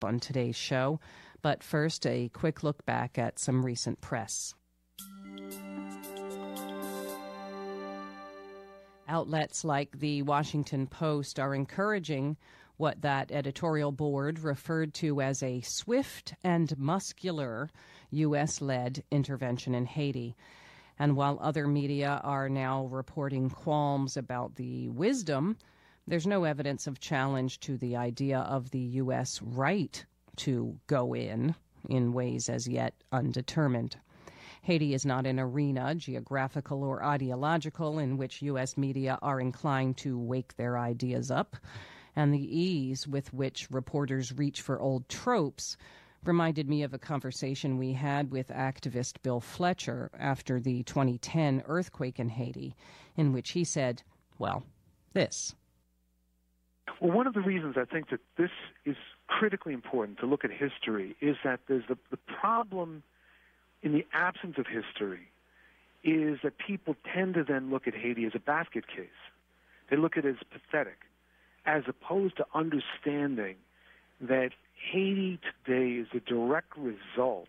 on today's show. But first, a quick look back at some recent press. Outlets like the Washington Post are encouraging what that editorial board referred to as a swift and muscular U.S.-led intervention in Haiti. And while other media are now reporting qualms about the wisdom, there's no evidence of challenge to the idea of the U.S. right to go in ways as yet undetermined. Haiti is not an arena, geographical or ideological, in which U.S. media are inclined to wake their ideas up, and the ease with which reporters reach for old tropes reminded me of a conversation we had with activist Bill Fletcher after the 2010 earthquake in Haiti, in which he said, well, this. Well, one of the reasons I think that this is critically important to look at history is that there's the problem in the absence of history is that people tend to then look at Haiti as a basket case. They look at it as pathetic, as opposed to understanding that Haiti today is a direct result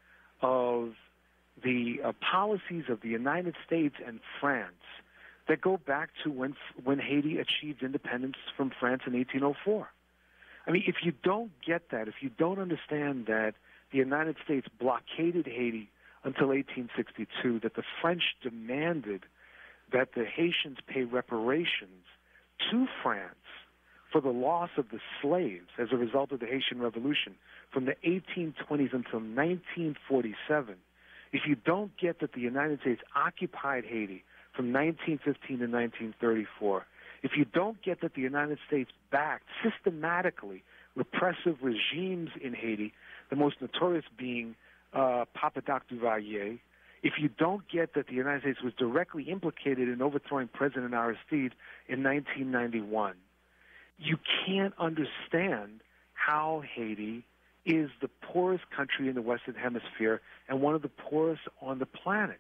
of the policies of the United States and France that go back to when Haiti achieved independence from France in 1804. I mean, if you don't get that, if you don't understand that the United States blockaded Haiti until 1862, that the French demanded that the Haitians pay reparations to France for the loss of the slaves as a result of the Haitian Revolution from the 1820s until 1947, if you don't get that the United States occupied Haiti from 1915 to 1934, if you don't get that the United States backed systematically repressive regimes in Haiti, the most notorious being Papa Doc Duvalier, if you don't get that the United States was directly implicated in overthrowing President Aristide in 1991, you can't understand how Haiti is the poorest country in the Western Hemisphere and one of the poorest on the planet.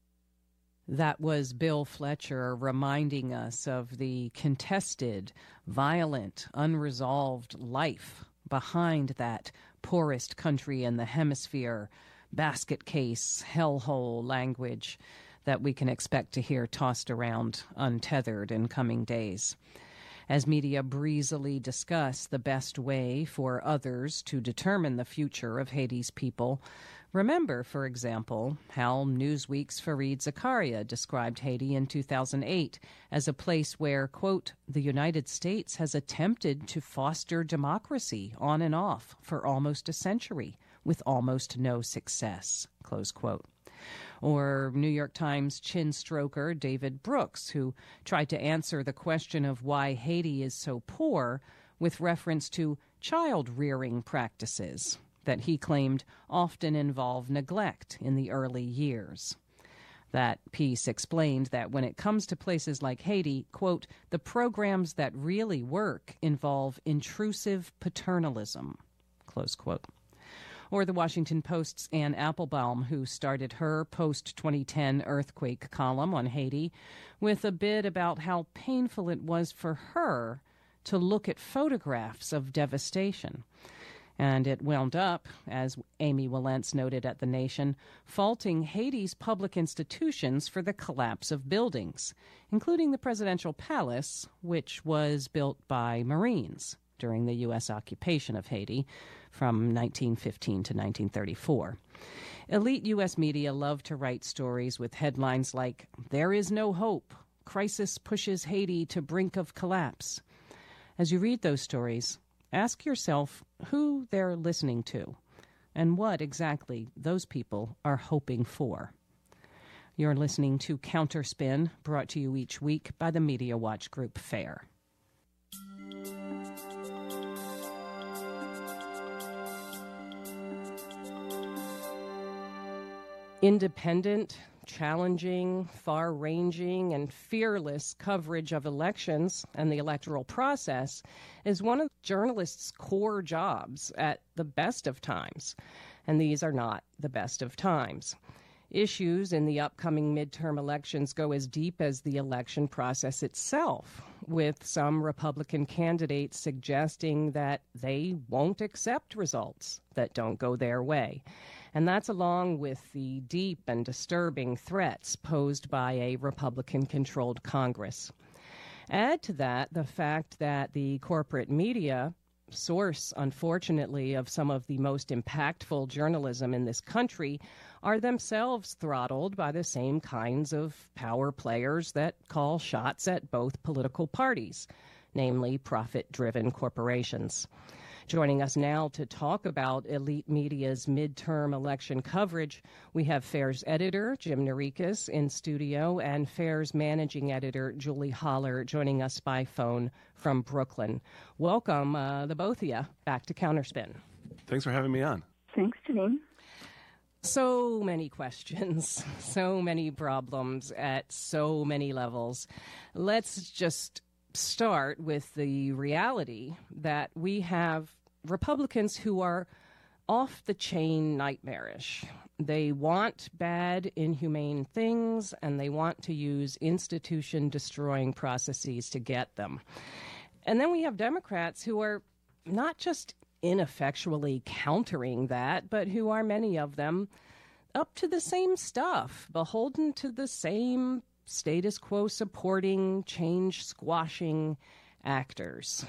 That was Bill Fletcher reminding us of the contested, violent, unresolved life behind that poorest country in the hemisphere, basket case, hellhole language that we can expect to hear tossed around untethered in coming days. As media breezily discuss the best way for others to determine the future of Haiti's people, remember, for example, how Newsweek's Fareed Zakaria described Haiti in 2008 as a place where, quote, the United States has attempted to foster democracy on and off for almost a century with almost no success, close quote. Or New York Times chin stroker David Brooks, who tried to answer the question of why Haiti is so poor with reference to child-rearing practices that he claimed often involve neglect in the early years. That piece explained that when it comes to places like Haiti, quote, the programs that really work involve intrusive paternalism, close quote. Or the Washington Post's Ann Applebaum, who started her post-2010 earthquake column on Haiti with a bit about how painful it was for her to look at photographs of devastation. And it wound up, as Amy Wilentz noted at The Nation, faulting Haiti's public institutions for the collapse of buildings, including the presidential palace, which was built by Marines during the U.S. occupation of Haiti from 1915 to 1934. Elite U.S. media love to write stories with headlines like, "There is no hope. Crisis pushes Haiti to brink of collapse." As you read those stories, ask yourself who they're listening to and what exactly those people are hoping for. You're listening to Counterspin, brought to you each week by the Media Watch Group FAIR. Independent, challenging, far-ranging, and fearless coverage of elections and the electoral process is one of journalists' core jobs at the best of times, and these are not the best of times. Issues in the upcoming midterm elections go as deep as the election process itself, with some Republican candidates suggesting that they won't accept results that don't go their way. And that's along with the deep and disturbing threats posed by a Republican-controlled Congress. Add to that the fact that the corporate media, source, unfortunately, of some of the most impactful journalism in this country, are themselves throttled by the same kinds of power players that call shots at both political parties, namely profit-driven corporations. Joining us now to talk about elite media's midterm election coverage, we have FAIR's editor, Jim Narikis, in studio, and FAIR's managing editor, Julie Haller, joining us by phone from Brooklyn. Welcome, the both of you, back to Counterspin. Thanks for having me on. Thanks, Janine. So many questions, so many problems at so many levels. Let's just start with the reality that we have Republicans who are off the chain nightmarish. They want bad, inhumane things, and they want to use institution-destroying processes to get them. And then we have Democrats who are not just ineffectually countering that, but who are, many of them, up to the same stuff, beholden to the same status quo supporting, change squashing actors.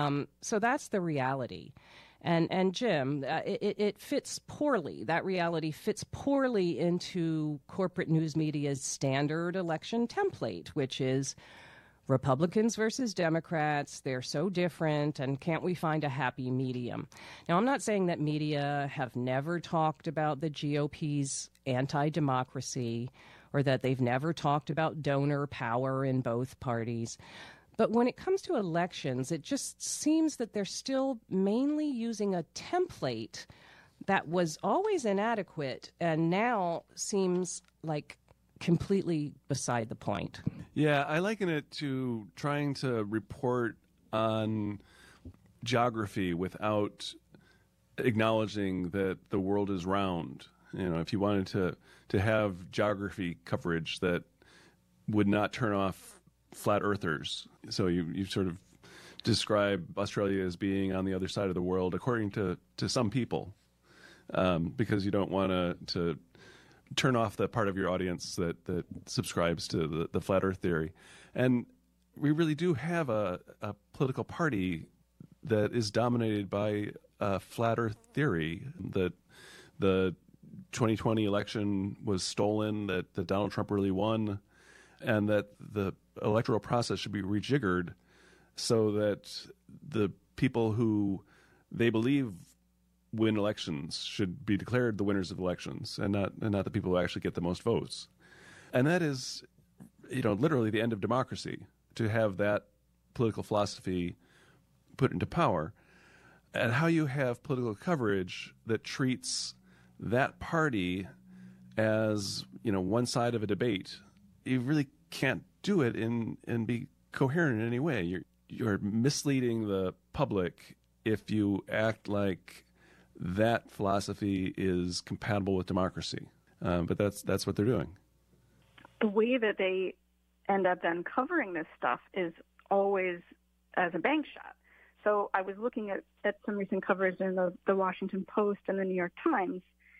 So that's the reality. And Jim, it fits poorly. That reality fits poorly into corporate news media's standard election template, which is Republicans versus Democrats. They're so different, and can't we find a happy medium? Now, I'm not saying that media have never talked about the GOP's anti-democracy or that they've never talked about donor power in both parties. But when it comes to elections, it just seems that they're still mainly using a template that was always inadequate and now seems like completely beside the point. Yeah, I liken it to trying to report on geography without acknowledging that the world is round. You know, if you wanted to have geography coverage that would not turn off flat earthers. So you sort of describe Australia as being on the other side of the world, according to some people, because you don't want to turn off the part of your audience that subscribes to the flat earth theory. And we really do have a political party that is dominated by flat earth theory, that the 2020 election was stolen, that Donald Trump really won, and that the electoral process should be rejiggered so that the people who they believe win elections should be declared the winners of elections, and not the people who actually get the most votes. And that is, literally the end of democracy, to have that political philosophy put into power. And how you have political coverage that treats that party as, one side of a debate, you really can't do it and be coherent in any way. You're misleading the public if you act like that philosophy is compatible with democracy. But that's what they're doing. The way that they end up then covering this stuff is always as a bank shot. So I was looking at some recent coverage in the Washington Post and the New York Times,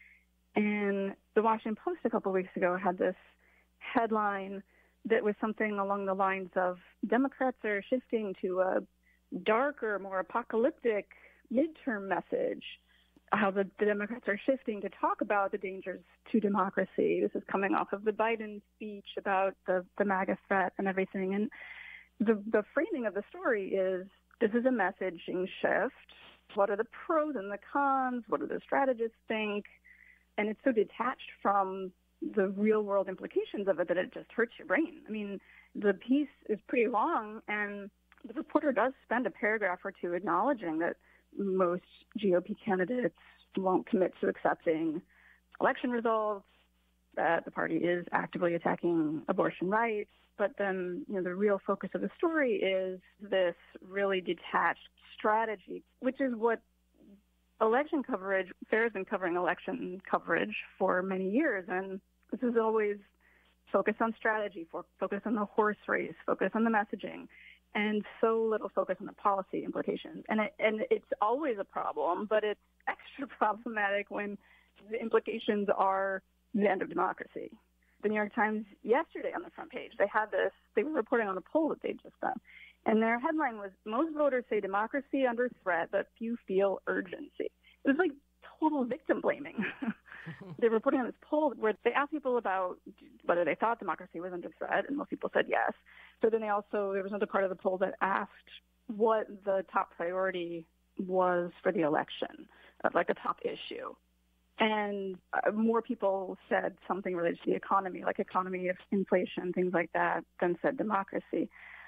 and the Washington Post a couple of weeks ago had this headline that was something along the lines of Democrats are shifting to a darker, more apocalyptic midterm message, how the Democrats are shifting to talk about the dangers to democracy. This is coming off of the Biden speech about the MAGA threat and everything. And the framing of the story is, this is a messaging shift. What are the pros and the cons? What do the strategists think? And it's so detached from the real-world implications of it that it just hurts your brain. I mean, the piece is pretty long, and the reporter does spend a paragraph or two acknowledging that most GOP candidates won't commit to accepting election results, that the party is actively attacking abortion rights. But then, the real focus of the story is this really detached strategy, which is what election coverage, FAIR has been covering election coverage for many years, and this is always focus on strategy, focus on the horse race, focus on the messaging. and so little focus on the policy implications. And it's always a problem, but it's extra problematic when the implications are the end of democracy. The New York Times yesterday on the front page, they were reporting on a poll that they'd just done. And their headline was, "Most voters say democracy under threat, but few feel urgency." It was like total victim blaming. They were reporting on this poll where they asked people about whether they thought democracy was under threat, and most people said yes. So then there was another part of the poll that asked what the top priority was for the election, like a top issue. And more people said something related to the economy, like economy, inflation, things like that, than said democracy.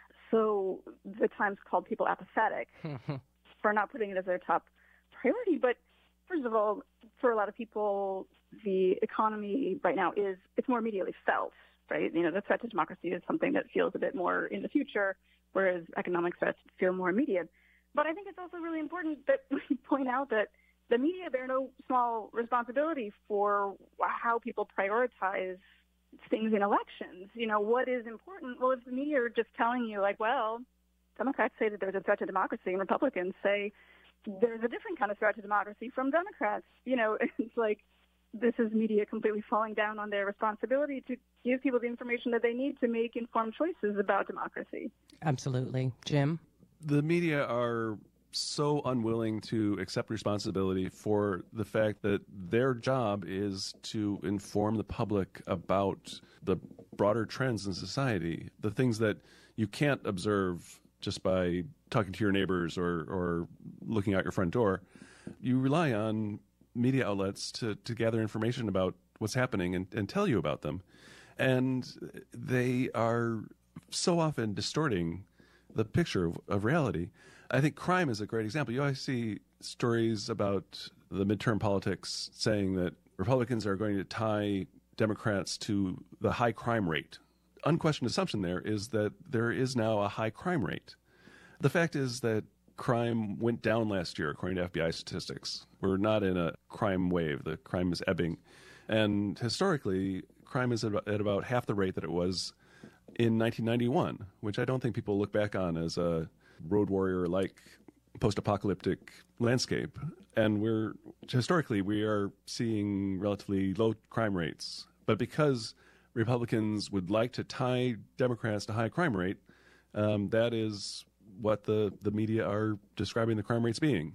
So the Times called people apathetic for not putting it as their top priority. But first of all, for a lot of people, the economy right now it's more immediately felt, right? The threat to democracy is something that feels a bit more in the future, whereas economic threats feel more immediate. But I think it's also really important that we point out that the media bear no small responsibility for how people prioritize things in elections. What is important? Well, if the media are just telling you, like, well, Democrats say that there's a threat to democracy, and Republicans say there's a different kind of threat to democracy from Democrats. It's like this is media completely falling down on their responsibility to give people the information that they need to make informed choices about democracy. Absolutely. Jim? The media are so unwilling to accept responsibility for the fact that their job is to inform the public about the broader trends in society, the things that you can't observe just by talking to your neighbors or looking out your front door. You rely on media outlets to gather information about what's happening and tell you about them. And they are so often distorting the picture of reality. I think crime is a great example. You always see stories about the midterm politics saying that Republicans are going to tie Democrats to the high crime rate. Unquestioned assumption there is that there is now a high crime rate. The fact is that crime went down last year, according to FBI statistics. We're not in a crime wave. The crime is ebbing. And historically, crime is at about half the rate that it was in 1991, which I don't think people look back on as a road warrior-like post-apocalyptic landscape. And historically, we are seeing relatively low crime rates. But because Republicans would like to tie Democrats to high crime rate, that is what the media are describing the crime rates being.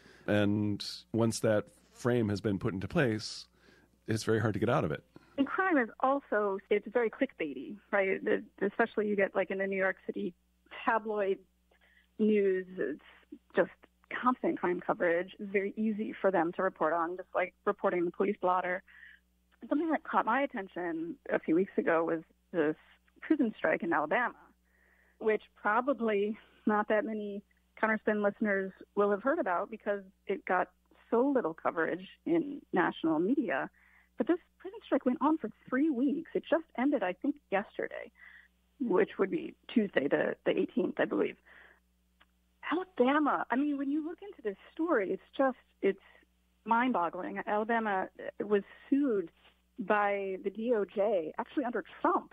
And once that frame has been put into place, it's very hard to get out of it. And crime is also, it's very clickbaity, right? Especially you get like in the New York City tabloid news, it's just constant crime coverage. It's very easy for them to report on, just like reporting the police blotter. Something that caught my attention a few weeks ago was this prison strike in Alabama, which probably not that many Counterspin listeners will have heard about because it got so little coverage in national media. But this prison strike went on for 3 weeks. It just ended, I think, yesterday, which would be Tuesday, the 18th, I believe. Alabama, I mean, when you look into this story, it's mind-boggling. Alabama was sued by the DOJ, actually under Trump,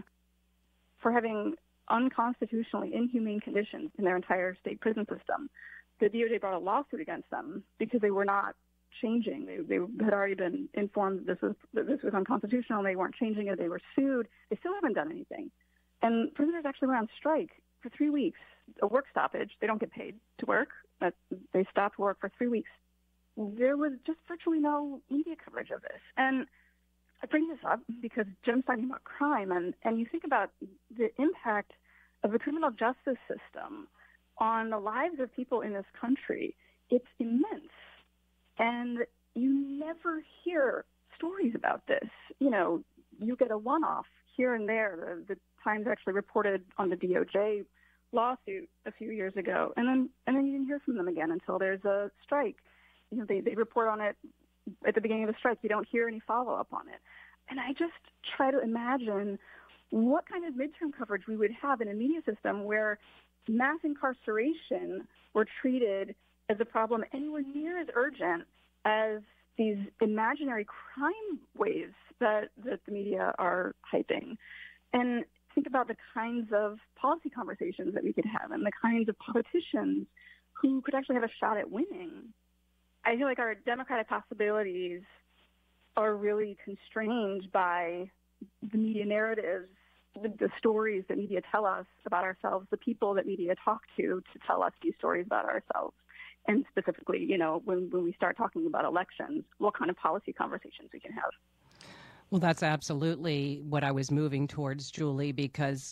for having unconstitutionally inhumane conditions in their entire state prison system. The DOJ brought a lawsuit against them because they were not changing. They had already been informed that this was unconstitutional, and they weren't changing it. They were sued. They still haven't done anything. And prisoners actually went on strike for 3 weeks, a work stoppage. They don't get paid to work. They stopped work for 3 weeks. There was just virtually no media coverage of this. And I bring this up because Jim's talking about crime, and you think about the impact of the criminal justice system on the lives of people in this country. It's immense. And you never hear stories about this. You know, you get a one-off here and there. The Times actually reported on the DOJ lawsuit a few years ago, and then you didn't hear from them again until there's a strike. You know, they report on it at the beginning of the strike. You don't hear any follow-up on it. And I just try to imagine what kind of midterm coverage we would have in a media system where mass incarceration were treated as a problem anywhere near as urgent as these imaginary crime waves that the media are hyping. And think about the kinds of policy conversations that we could have and the kinds of politicians who could actually have a shot at winning. I feel like our democratic possibilities are really constrained by the media narratives, the stories that media tell us about ourselves, the people that media talk to tell us these stories about ourselves. And specifically, when we start talking about elections, what kind of policy conversations we can have. Well, that's absolutely what I was moving towards, Julie, because,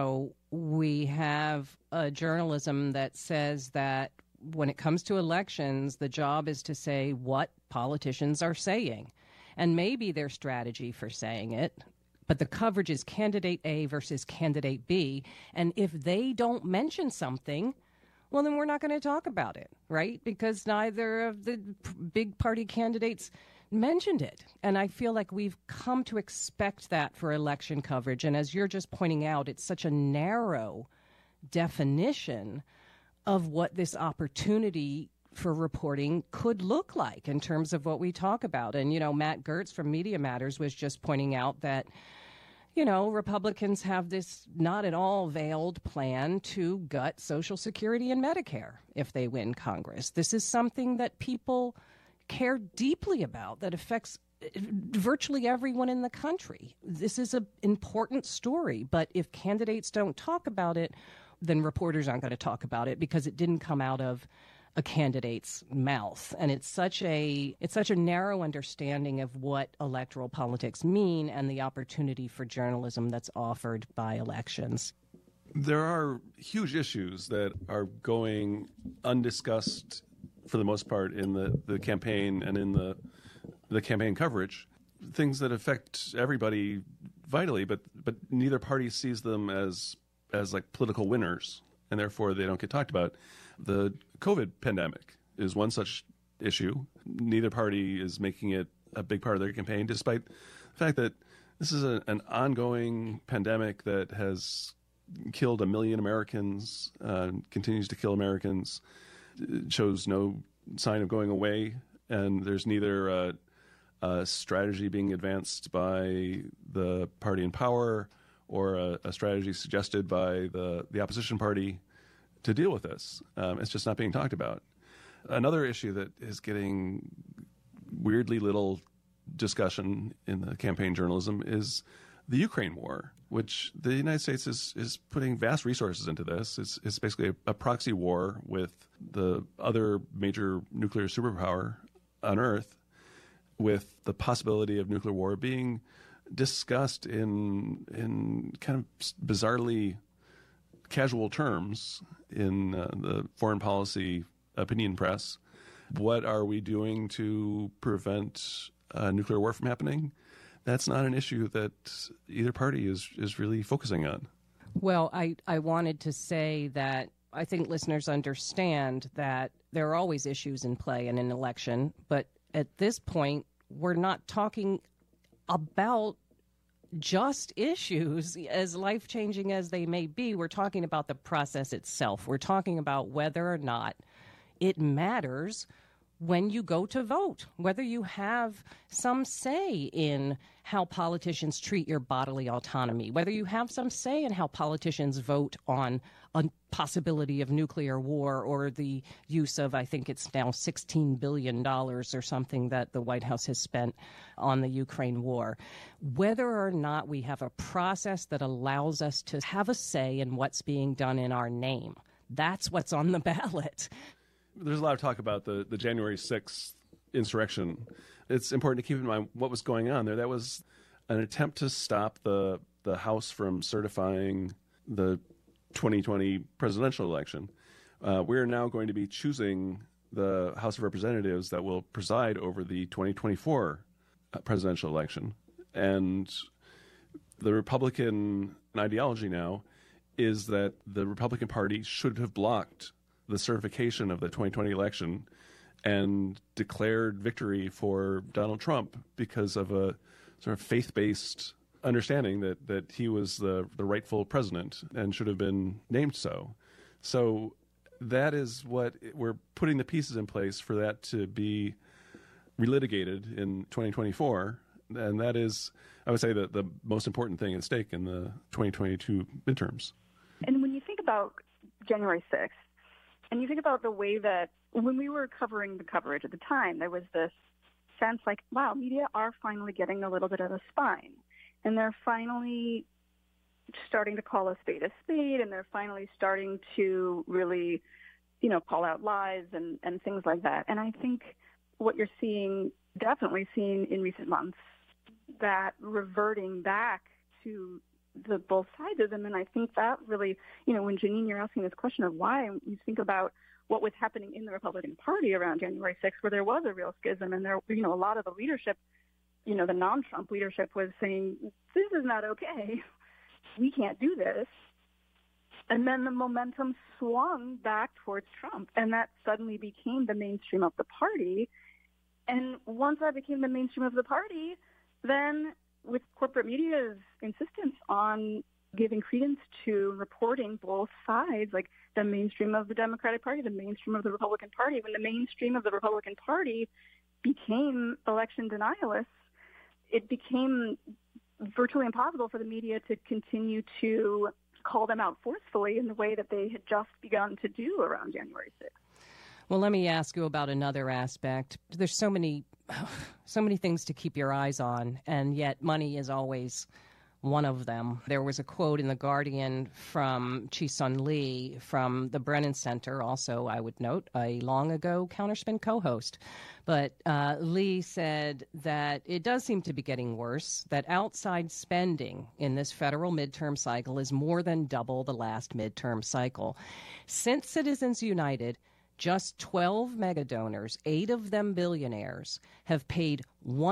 we have a journalism that says that when it comes to elections, the job is to say what politicians are saying. And maybe their strategy for saying it, but the coverage is candidate A versus candidate B. And if they don't mention something, well, then we're not going to talk about it, right? Because neither of the big party candidates mentioned it. And I feel like we've come to expect that for election coverage. And as you're just pointing out, it's such a narrow definition of what this opportunity for reporting could look like in terms of what we talk about. And, Matt Gertz from Media Matters was just pointing out that, Republicans have this not at all veiled plan to gut Social Security and Medicare if they win Congress. This is something that people care deeply about, that affects virtually everyone in the country. This is an important story, but if candidates don't talk about it, then reporters aren't going to talk about it because it didn't come out of a candidate's mouth. And it's such a narrow understanding of what electoral politics mean and the opportunity for journalism that's offered by elections. There are huge issues that are going undiscussed for the most part in the campaign and in the campaign coverage, things that affect everybody vitally, but neither party sees them as like political winners, and therefore they don't get talked about. The COVID pandemic is one such issue. Neither party is making it a big part of their campaign, despite the fact that this is an ongoing pandemic that has killed 1 million Americans, continues to kill Americans. It shows no sign of going away, and there's neither a strategy being advanced by the party in power or a strategy suggested by the opposition party to deal with this. It's just not being talked about. Another issue that is getting weirdly little discussion in the campaign journalism is the Ukraine war, which the United States is putting vast resources into this. It's basically a proxy war with the other major nuclear superpower on Earth, with the possibility of nuclear war being discussed in kind of bizarrely casual terms in the foreign policy opinion press. What are we doing to prevent nuclear war from happening? That's not an issue that either party is really focusing on. Well, I wanted to say that I think listeners understand that there are always issues in play in an election, but at this point, we're not talking about just issues, as life-changing as they may be. We're talking about the process itself. We're talking about whether or not it matters when you go to vote, whether you have some say in how politicians treat your bodily autonomy, whether you have some say in how politicians vote on a possibility of nuclear war or the use of, I think it's now $16 billion or something that the White House has spent on the Ukraine war. Whether or not we have a process that allows us to have a say in what's being done in our name, that's what's on the ballot. There's a lot of talk about the January 6th insurrection. It's important to keep in mind what was going on there. That was an attempt to stop the House from certifying the 2020 presidential election. We're now going to be choosing the House of Representatives that will preside over the 2024 presidential election. And the Republican ideology now is that the Republican Party should have blocked the certification of the 2020 election and declared victory for Donald Trump because of a sort of faith-based understanding that he was the rightful president and should have been named so. So that is what we're putting the pieces in place for that to be relitigated in 2024. And that is, I would say, the most important thing at stake in the 2022 midterms. And when you think about January 6th, and you think about the way that when we were covering the coverage at the time, there was this sense like, wow, media are finally getting a little bit of a spine. And they're finally starting to call a spade, and they're finally starting to really, call out lies and things like that. And I think what you're definitely seeing in recent months, that reverting back to the both sides of them. And I think that really, when Janine, you're asking this question of why, you think about what was happening in the Republican Party around January 6th, where there was a real schism, and there, a lot of the leadership, the non-Trump leadership was saying, this is not okay. We can't do this. And then the momentum swung back towards Trump, and that suddenly became the mainstream of the party. And once that became the mainstream of the party, then with corporate media's insistence on giving credence to reporting both sides, like the mainstream of the Democratic Party, the mainstream of the Republican Party, when the mainstream of the Republican Party became election denialists, it became virtually impossible for the media to continue to call them out forcefully in the way that they had just begun to do around January 6th. Well, let me ask you about another aspect. There's so many things to keep your eyes on, and yet money is always one of them. There was a quote in The Guardian from Chi-Sun Lee from the Brennan Center, also, I would note, a long ago Counterspin co-host. But Lee said that it does seem to be getting worse, that outside spending in this federal midterm cycle is more than double the last midterm cycle. Since Citizens United, just 12 mega donors, 8 of them billionaires, have paid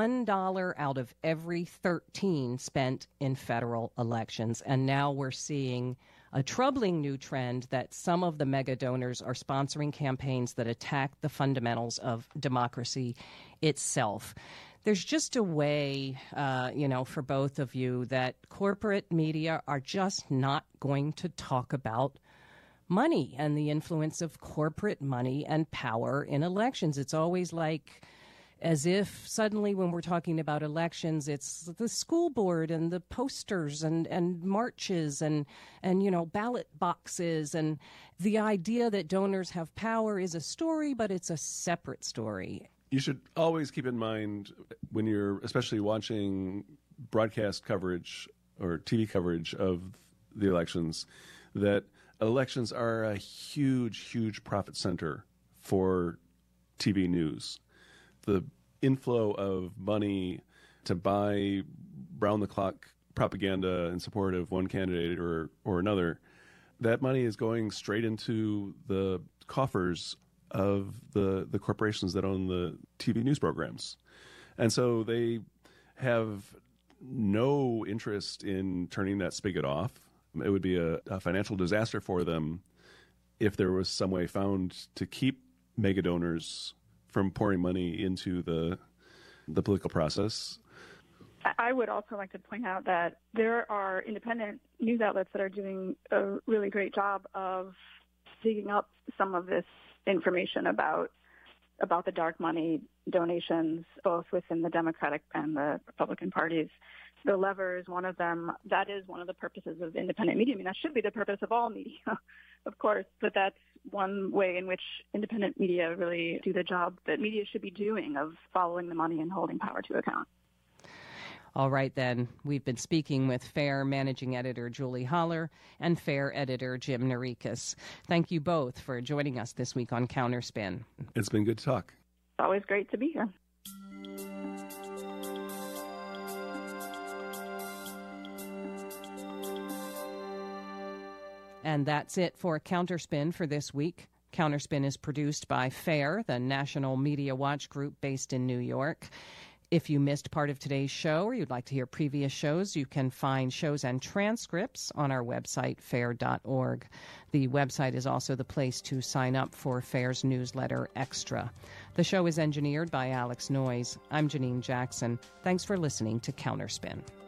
$1 out of every 13 spent in federal elections. And now we're seeing a troubling new trend that some of the mega donors are sponsoring campaigns that attack the fundamentals of democracy itself. There's just a way, for both of you that corporate media are just not going to talk about money and the influence of corporate money and power in elections. It's always like as if suddenly when we're talking about elections, it's the school board and the posters and marches and ballot boxes. And the idea that donors have power is a story, but it's a separate story. You should always keep in mind when you're especially watching broadcast coverage or TV coverage of the elections that elections are a huge, huge profit center for TV news. The inflow of money to buy round-the-clock propaganda in support of one candidate or another, that money is going straight into the coffers of the corporations that own the TV news programs. And so they have no interest in turning that spigot off. It would be a financial disaster for them if there was some way found to keep mega donors from pouring money into the political process. I would also like to point out that there are independent news outlets that are doing a really great job of digging up some of this information about the dark money donations, both within the Democratic and the Republican parties. The Lever is one of them. That is one of the purposes of independent media. I mean, that should be the purpose of all media, of course, but that's one way in which independent media really do the job that media should be doing of following the money and holding power to account. All right, then. We've been speaking with FAIR Managing Editor Julie Haller and FAIR Editor Jim Narikis. Thank you both for joining us this week on Counterspin. It's been good to talk. It's always great to be here. And that's it for Counterspin for this week. Counterspin is produced by FAIR, the National Media Watch Group based in New York. If you missed part of today's show or you'd like to hear previous shows, you can find shows and transcripts on our website, fair.org. The website is also the place to sign up for FAIR's newsletter, Extra. The show is engineered by Alex Noyes. I'm Janine Jackson. Thanks for listening to Counterspin.